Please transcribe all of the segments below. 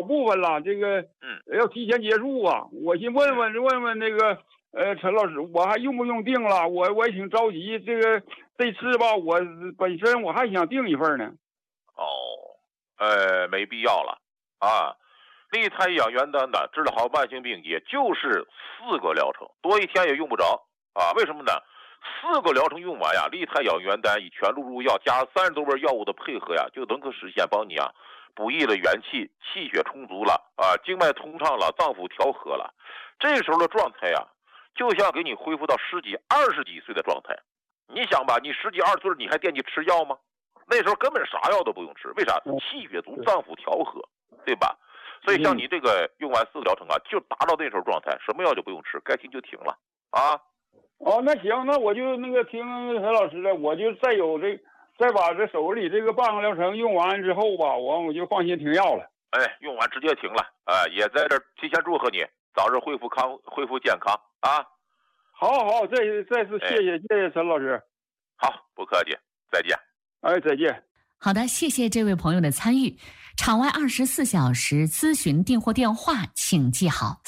部分了，这个要提前结束啊。我寻问问那个陈老师，我还用不用订了？我也挺着急，这次吧，我本身我还想订一份呢。 没必要了啊。利泰养元丹的治疗好慢性病，也就是4个疗程，多一天也用不着啊。为什么呢？4个疗程用完呀，利泰养元丹以全录入药加30多味药物的配合呀，就能够实现帮你啊补益了元气，气血充足了啊，经脉通畅了，脏腑调和了。这时候的状态呀，就像给你恢复到10几、20几岁的状态。你想吧，你10几、20岁你还惦记吃药吗？那时候根本啥药都不用吃，为啥？气血足，脏腑调和，对吧？所以像你这个用完4个疗程啊，就达到那时候状态，什么药就不用吃，该停就停了啊。 那行，那我就听陈老师的，我就再把这手里这个半个疗程用完之后吧，我就放心停药了。 用完直接停了，也在这提前祝贺你早日恢复健康啊。 好，再次谢谢陈老师。 好，不客气，再见。 再见。 好的，谢谢这位朋友的参与。场外24小时咨询订货电话，请记好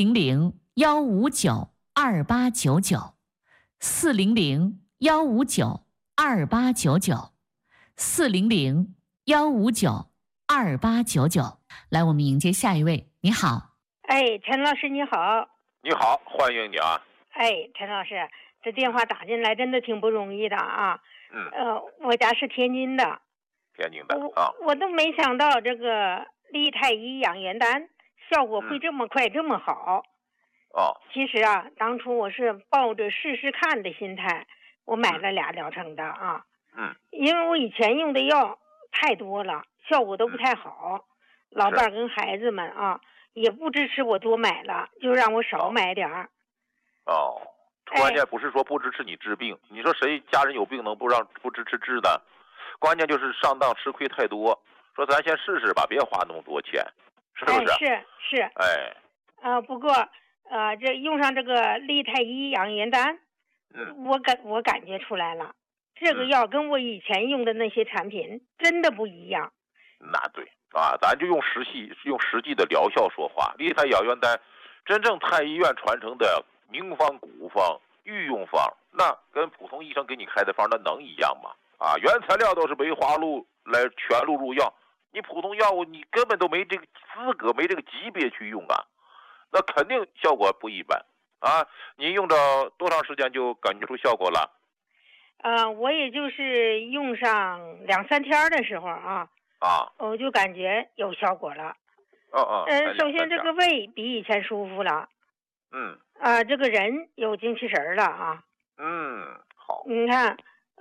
400-159-2899，400-159-2899，400-159-2899。来，我们迎接下一位。你好。 陈老师你好。 你好，欢迎你啊。 陈老师，这电话打进来真的挺不容易的啊。我家是天津的啊。我都没想到这个利泰医养元丹效果会这么快这么好。其实啊，当初我是抱着试试看的心态，我买了2疗程的啊。因为我以前用的药太多了，效果都不太好。老伴跟孩子们啊，也不支持我多买了，就让我少买点儿。 关键不是说不支持你治病，你说谁家人有病能不支持治的？关键就是上当吃亏太多，说咱先试试吧，别花那么多钱，是不是？ 是。不过这用上这个利泰医养元丹，我感觉出来了，这个药跟我以前用的那些产品真的不一样。 那对啊，咱就用实际的疗效说话。利泰养元丹，真正太医院传承的名方、古方、御用方，那跟普通医生给你开的方那能一样吗？原材料都是梅花鹿来全录入药，你普通药物你根本都没这个资格，没这个级别去用啊，那肯定效果不一般啊。你用着多长时间就感觉出效果了？ 我也就是用上2、3天的时候我就感觉有效果了。首先这个胃比以前舒服了。这个人有精气神了啊。 好。 你看，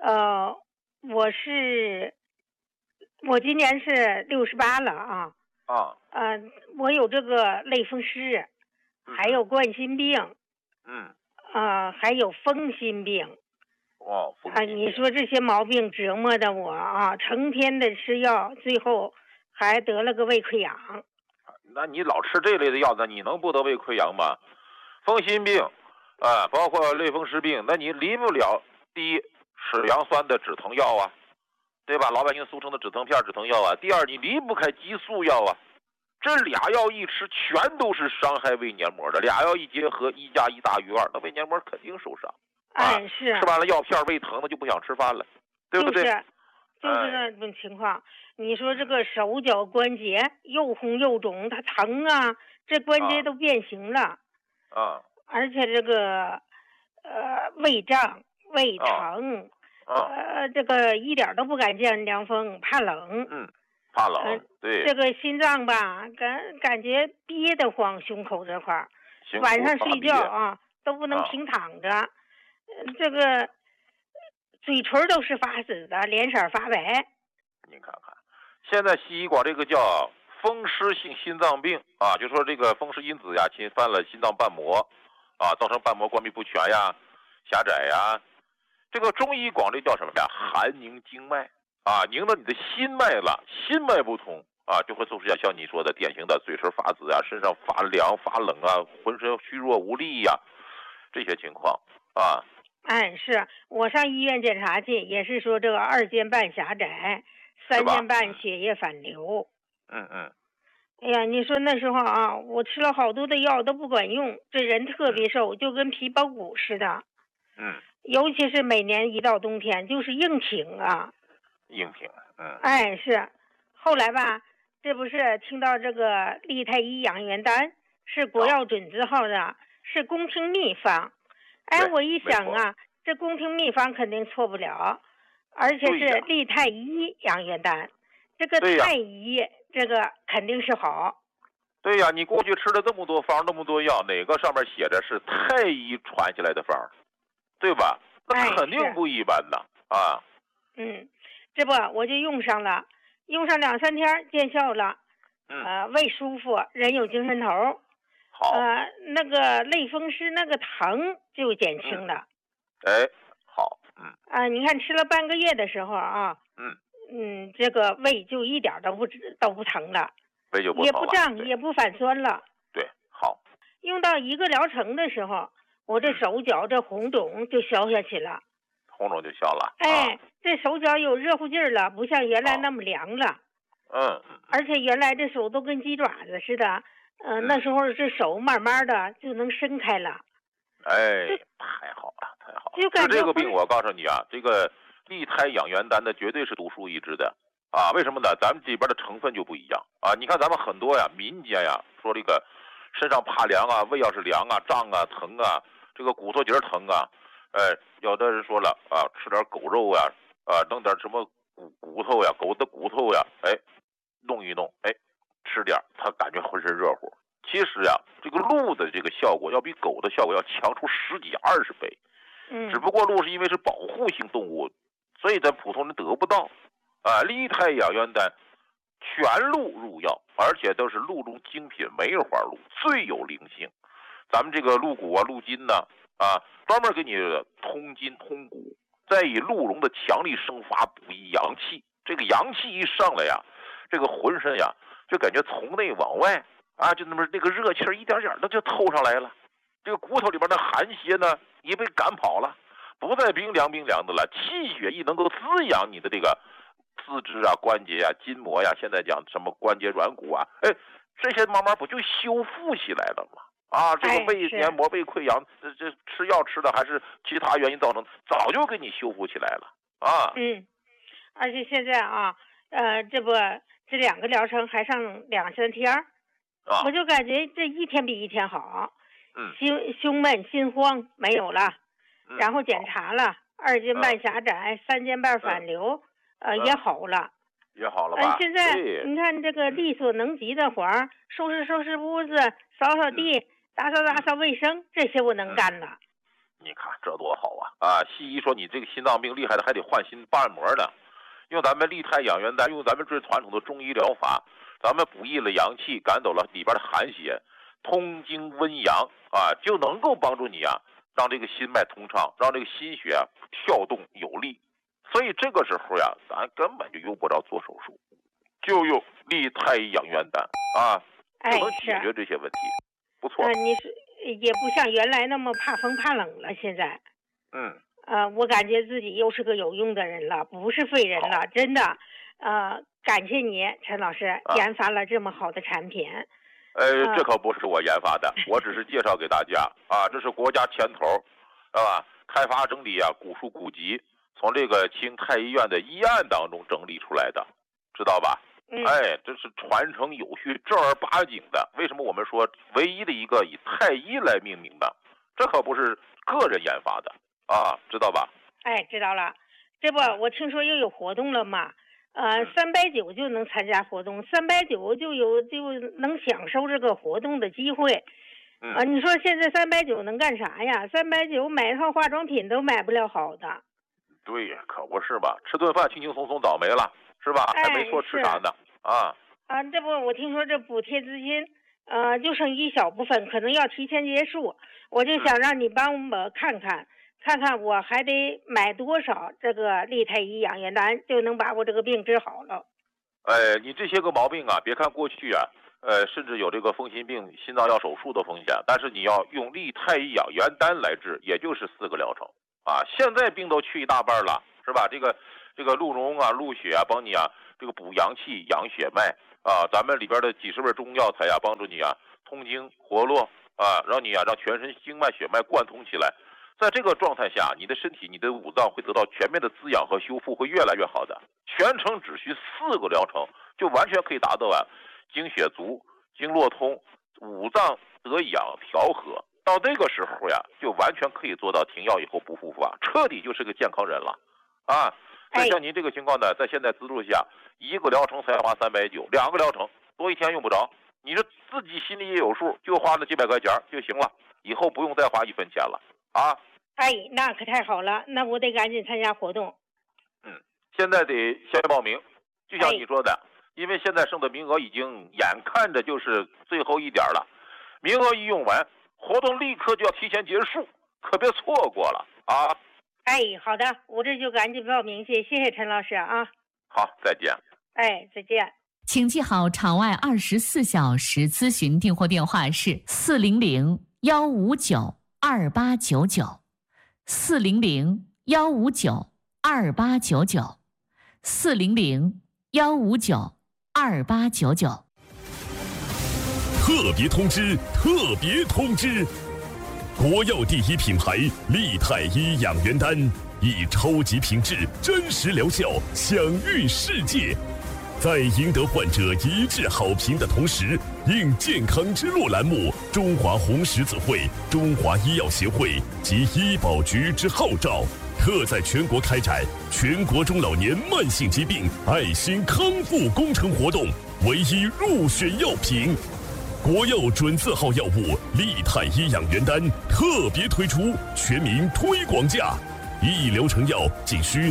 我今年是68了啊。我有这个类风湿，还有冠心病，还有风心病。你说这些毛病折磨的我成天的吃药，最后还得了个胃溃疡。 那你老吃这类的药，那你能不得胃溃疡吗？风心病包括类风湿病，那你离不了第一是阳酸的止疼药啊，对吧？老百姓俗称的止疼片、止疼药啊。第二，你离不开激素药啊。这俩药一吃，全都是伤害胃黏膜的。俩药一结合，1+1大于2，那胃黏膜肯定受伤。 是。 吃完了药片，胃疼的就不想吃饭了，对不对？ 就是那种情况。你说这个手脚关节又红又肿，它疼啊，这关节都变形了。而且这个胃胀、胃疼，这个一点都不敢见凉风，怕冷。 怕冷，对。 这个心脏吧，感觉憋得慌，胸口这块儿，晚上睡觉都不能平躺着，这个嘴唇都是发紫的，脸色发白。 您看看，现在西医管这个叫风湿性心脏病就说这个风湿因子呀侵犯了心脏瓣膜造成瓣膜关闭不全呀、狭窄呀。这个中医管这叫什么呀？寒凝经脉凝到你的心脉了，心脉不通就会促使像你说的典型的嘴唇发紫身上发凉发冷浑身虚弱无力这些情况是我上医院检查去，也是说这个2间瓣狭窄，3间瓣血液反流。 哎呀，你说那时候啊，我吃了好多的药都不管用，这人特别瘦，就跟皮包骨似的。尤其是每年一到冬天，就是硬挺啊。 硬挺， 哎，是。后来吧，这不是听到这个利泰伊养元丹是国药准字号的，是宫廷秘方。哎，我一想啊，这宫廷秘方肯定错不了，而且是利泰伊养元丹，这个太医这个肯定是好。 对呀，你过去吃了这么多方那么多药，哪个上面写着是太医传下来的方，对吧？那肯定不一般的啊。 这不我就用上了，用上2、3天见效了。胃舒服，人有精神头。 好。 那个类风湿那个疼就减轻了。 好。 你看吃了半个月的时候啊。这个胃就一点都不疼了。 胃就不疼了。 也不胀，也不反酸了。 对，好。 用到1个疗程的时候，我这手脚这红肿就消下去了。 红肿就消了。 这手脚有热乎劲儿了，不像原来那么凉了。而且原来这手都跟鸡爪子似的。那时候这手慢慢的就能伸开了。 太好了，太好了。 就感觉这个病我告诉你啊，这个利泰养元丹的绝对是独树一帜的啊！为什么呢？咱们这边的成分就不一样啊！你看咱们很多呀，民间呀说这个身上怕凉啊，胃要是凉啊、胀啊、疼啊，这个骨头节疼啊，有的人说了啊，吃点狗肉呀，弄点什么骨头呀，狗的骨头呀，弄一弄，吃点，他感觉浑身热乎。其实呀，这个鹿的这个效果要比狗的效果要强出10几20倍。只不过鹿是因为是保护性动物，所以咱普通人得不到。利泰养元丹全鹿入药，而且都是鹿中精品梅花鹿，最有灵性。咱们这个鹿骨啊、鹿筋呢，专门给你通筋通骨，再以鹿茸的强力生发补益阳气。这个阳气一上来呀，这个浑身呀就感觉从内往外就那么那个热气一点点的就透上来了。这个骨头里边的寒邪呢也被赶跑了，不再冰凉的了。气血一能够滋养你的这个四肢啊、关节啊、筋膜呀，现在讲什么关节软骨啊，这些慢慢不就修复起来了吗？这个胃黏膜被溃疡，这吃药吃的还是其他原因造成，早就给你修复起来了而且现在这2个疗程还剩2、3天我就感觉这一天比一天好。胸闷心慌没有了。然后检查了2间半狭窄，3间半反流，也好了。 也好了吧？ 现在你看这个力所能及的活儿，收拾屋子，扫地，打扫卫生，这些我能干了。 你看这多好啊！西医说你这个心脏病厉害的还得换心瓣膜呢，用咱们利泰养元丹，用咱们最传统的中医疗法，咱们补益了阳气，赶走了里边的寒邪，通经温阳就能够帮助你让这个心脉通畅，让这个心血跳动有力。所以这个时候呀，咱根本就用不着做手术，就用利泰养元丹就能解决这些问题。不错。 你是也不像原来那么怕风怕冷了，现在。我感觉自己又是个有用的人了，不是废人了，真的。感谢你，陈老师研发了这么好的产品。 这可不是我研发的，我只是介绍给大家这是国家牵头，开发整理古书古籍，从这个清太医院的医案当中整理出来的，知道吧？这是传承有序、正儿八经的。为什么我们说唯一的一个以太医来命名的？这可不是个人研发的知道吧？ 知道了。这不，我听说又有活动了嘛？390就能参加活动，390就能享受这个活动的机会。你说现在390能干啥呀？390买一套化妆品都买不了好的。 对呀，可不是吧？吃顿饭轻轻松松倒霉了，是吧？还没说吃啥呢这不，我听说这补贴资金就剩一小部分，可能要提前结束。我就想让你帮我看看我还得买多少这个利泰伊养元丹就能把我这个病治好了。 你这些个毛病别看过去甚至有这个风心病、心脏要手术的风险，但是你要用利泰伊养元丹来治，也就是4个疗程现在病都去一大半了，是吧？这个鹿茸鹿血帮你这个补阳气、养血脉啊，咱们里边的几十味中药材呀，帮助你啊通经活络啊，让你啊让全身经脉血脉贯通起来。在这个状态下，你的身体、你的五脏会得到全面的滋养和修复，会越来越好的。全程只需4个疗程，就完全可以达到经血足、经络通、五脏得养调和。到那个时候呀，就完全可以做到停药以后不复发，彻底就是个健康人了啊。像您这个情况呢，在现在资助下，1个疗程才花390，2个疗程多1天用不着，你说自己心里也有数，就花那几百块钱就行了，以后不用再花1分钱了啊！ 那可太好了，那我得赶紧参加活动。 现在得先报名，就像你说的，因为现在剩的名额已经眼看着就是最后一点了，名额一用完，活动立刻就要提前结束，可别错过了啊！ 好的，我这就赶紧报名去，谢谢陈老师啊。 好，再见。 再见。 请记好，场外24小时咨询订货电话是400-159-2899，400-159-2899。 特别通知！特别通知！国药第一品牌利泰医养元丹，以超级品质、真实疗效享誉世界。在赢得患者一致好评的同时，应健康之路栏目、中华红十字会、中华医药协会及医保局之号召，特在全国开展全国中老年慢性疾病爱心康复工程活动，唯一入选药品。国药准字号药物利泰医养元丹特别推出全民推广价，1疗程药仅需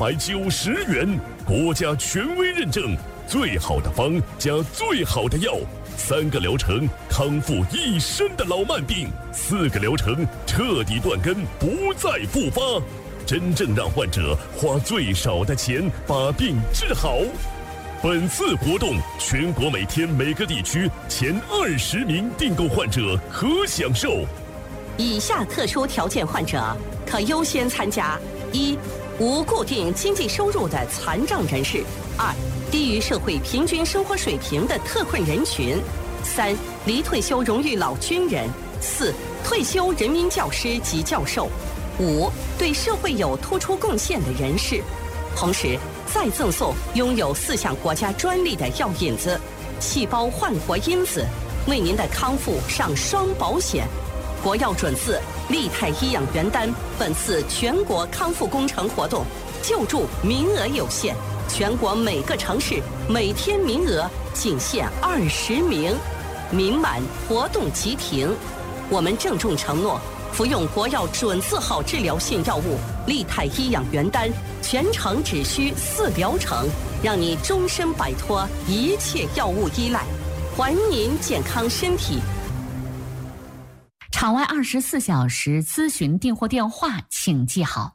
390元，国家权威认证，最好的方加最好的药，3个疗程康复一身的老慢病，4个疗程彻底断根，不再复发，真正让患者花最少的钱把病治好。本次活动，全国每天每个地区前20名订购患者可享受。 以下特殊条件患者可优先参加：1、无固定经济收入的残障人士；2、低于社会平均生活水平的特困人群；3、离退休荣誉老军人；4、退休人民教师及教授； 5、对社会有突出贡献的人士。同时，再赠送拥有4项国家专利的药引子、细胞焕活因子，为您的康复上双保险。国药准字利泰医养元丹本次全国康复工程活动救助名额有限，全国每个城市每天名额仅限20名，名满活动即停。我们郑重承诺，服用国药准字号治疗性药物利泰医养元丹，全程只需4疗程，让你终身摆脱一切药物依赖，还您健康身体。 场外24小时咨询订货电话，请记好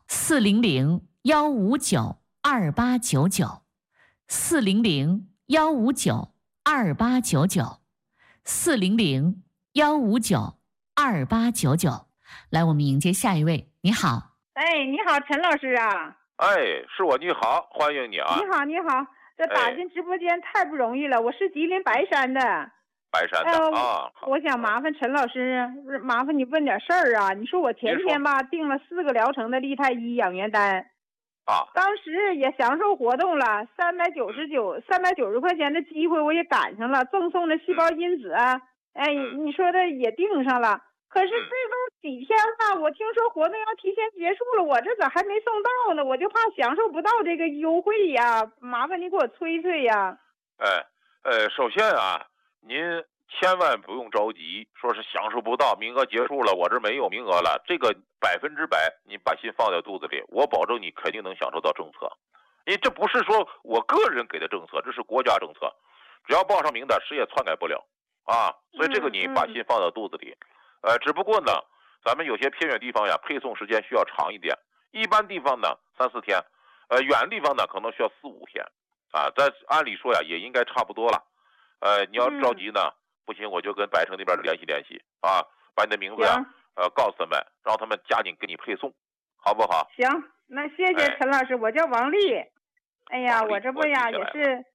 ，400-159-2899，400-159-2899。来，我们迎接下一位。你好。 你好，陈老师啊。 是我，你好，欢迎你啊。 你好，这打进直播间太不容易了，我是吉林白山的。 白山的我想麻烦陈老师，麻烦你问点事儿啊。你说我前天吧订了4个疗程的利泰医养元丹，当时也享受活动了，390块钱的机会我也赶上了，赠送的细胞因子你说的也订上了。可是最后几天吧，我听说活动要提前结束了，我这咋还没送到呢？我就怕享受不到这个优惠呀，麻烦你给我催催呀。 首先您千万不用着急，说是享受不到，名额结束了，我这没有名额了，这个100%你把心放在肚子里，我保证你肯定能享受到政策。因为这不是说我个人给的政策，这是国家政策，只要报上名的谁也篡改不了所以这个你把心放在肚子里。只不过呢，咱们有些偏远地方呀，配送时间需要长一点，一般地方呢3-4天，远地方呢可能需要4-5天但按理说呀也应该差不多了。你要着急呢，不行我就跟白城那边联系把你的名字告诉他们，让他们加紧给你配送，好不好？ 行，那谢谢陈老师，我叫王丽。哎呀，我这不呀也是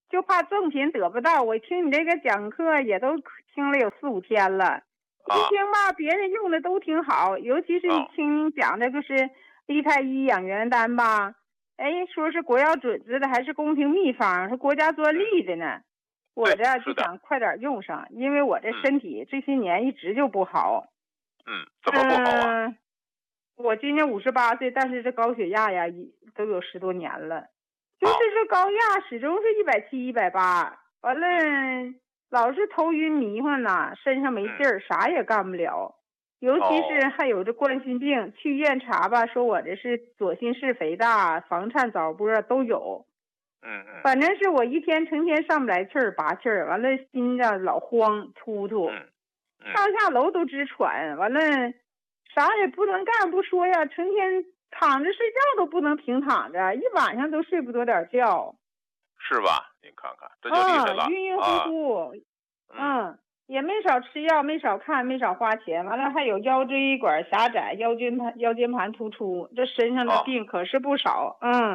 就怕赠品得不到。我听你这个讲课也都听了有4、5天了，一听吧，别人用的都挺好，尤其是一听你讲这个是利泰伊养元丹吧，哎，说是国药准字的，还是宫廷秘方，是国家专利的呢。我这就想快点用上，因为我这身体这些年一直就不好。 怎么不好啊？ 我今年58岁，但是这高血压呀都有10多年了，就是这高压始终是170、180，完了老是头晕迷糊呢，身上没劲儿，啥也干不了。尤其是还有这冠心病，去医院查吧，说我这是左心室肥大、房颤早搏都有。反正是我一天成天上不来气儿、拔气儿，完了心脏老慌、突突，上下楼都直喘，完了啥也不能干不说呀，成天躺着睡觉都不能平躺着，一晚上都睡不着点觉。 是吧？您看看，这就厉害了。 晕晕乎乎，也没少吃药，没少看，没少花钱，完了还有腰椎管狭窄、腰间盘突出，这身上的病可是不少。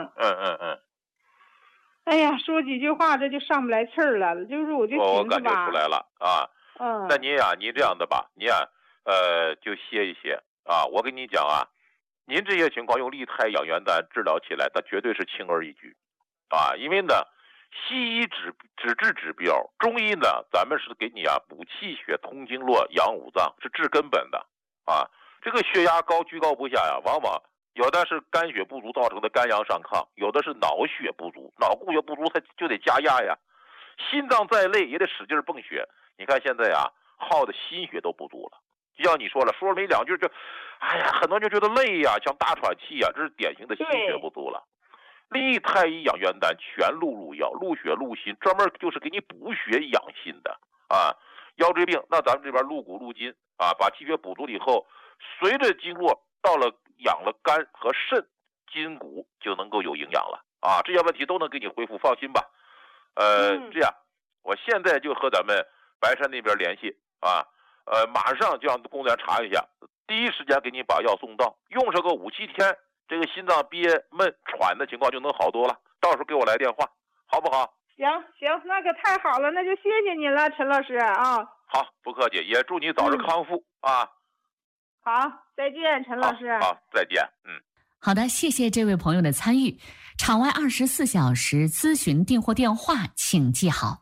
哎呀，说几句话这就上不来气儿了，就是我就我感觉出来了啊。那您呀，您这样的吧，您呀，就歇一歇啊。我跟你讲啊，您这些情况用利泰养元丹治疗起来，那绝对是轻而易举啊。因为呢，西医只治指标，中医呢，咱们是给你啊补气血、通经络、养五脏，是治根本的啊。这个血压高居高不下呀，往往有的是肝血不足造成的肝阳上亢，有的是脑血不足，脑供血不足它就得加压呀。心脏再累也得使劲泵血。你看现在啊，耗的心血都不足了。就像你说了，说了没2句就，哎呀，很多人就觉得累呀，像大喘气呀，这是典型的心血不足了。利泰伊养元丹全鹿入药，入血入心，专门就是给你补血养心的啊。腰椎病，那咱们这边入骨入筋啊，把气血补足了以后，随着经络到了养了肝和肾，筋骨就能够有营养了啊。这些问题都能给你恢复，放心吧。这样，我现在就和咱们白山那边联系啊，马上就让工作人员查一下，第一时间给你把药送到，用上个5、7天，这个心脏憋闷喘的情况就能好多了。到时候给我来电话，好不好？ 行，那可太好了，那就谢谢您了，陈老师啊。 好，不客气，也祝你早日康复啊。 好，再见，陈老师。 好，再见。 好的，谢谢这位朋友的参与。场外24小时咨询订货电话，请记好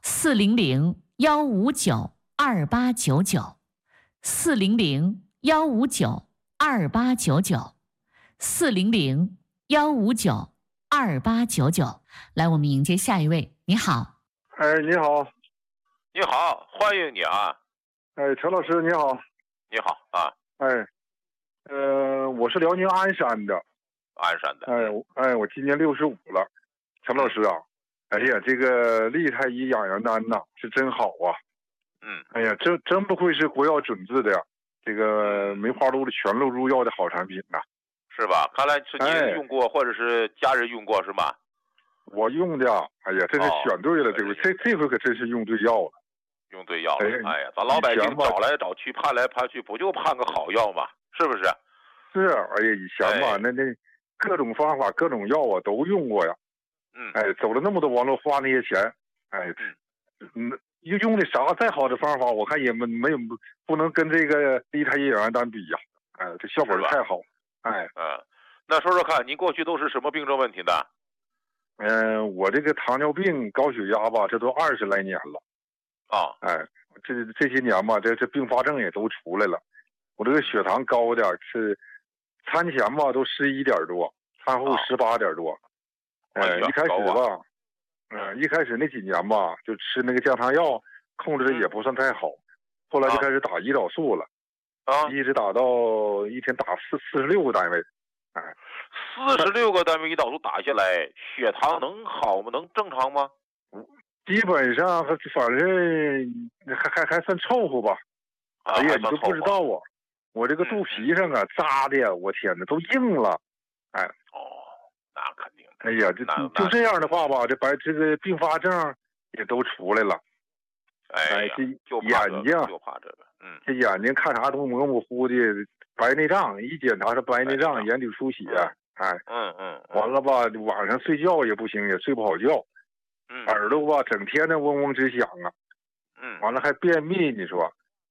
400-159-2899，400-159-2899。来，我们迎接下一位。你好。 你好。 你好，欢迎你啊。 陈老师你好。 你好啊。 我是辽宁鞍山的。 鞍山的。 我今年65了。陈老师啊，哎呀，这个利泰伊养元丹呐是真好啊。哎呀，真不愧是国药准字的呀，这个梅花鹿的全鹿入药的好产品呐。 是吧？看来是您用过，或者是家人用过是吧？ 我用的，哎呀，真是选对了，这回这回可真是用对药了。 用对药了，哎呀，咱老百姓找来找去，盼来盼去，不就盼个好药吗？是不是？ 是，哎呀，以前吧，那各种方法、各种药啊都用过呀。走了那么多弯路，花那些钱，用的啥再好的方法，我看也不能跟这个利泰伊养元丹比呀。这效果太好。 那说说看，您过去都是什么病症问题呢？ 我这个糖尿病、高血压吧，这都20来年了。这些年吧，这并发症也都出来了。我这个血糖高点是，餐前吧都11点多，餐后18点多。一开始吧，一开始那几年吧，就吃那个降糖药，控制的也不算太好。后来就开始打胰岛素了，一直打到一天打46个单位。 46个单位胰岛素打下来，血糖能好吗？能正常吗？ 基本上反正还算凑合吧。哎呀，你都不知道啊，我这个肚皮上啊扎的呀，我天哪，都硬了。 那肯定。 哎呀，就这样的话吧，这个并发症也都出来了。这眼睛就怕这个， 这眼睛看啥都模模糊的，白内障一检查是白内障，眼底出血。完了吧，晚上睡觉也不行，也睡不好觉。 耳朵吧整天的嗡嗡直响啊，完了还便秘，你说，